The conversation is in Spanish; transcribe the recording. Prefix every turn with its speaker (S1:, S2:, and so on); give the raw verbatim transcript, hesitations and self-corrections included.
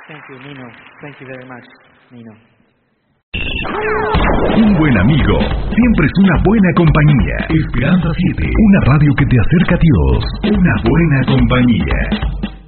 S1: Thank you, Nino. Thank you very much, Nino.
S2: Un buen amigo siempre es una buena compañía. Esperanza siete, una radio que te acerca a Dios. Una buena compañía.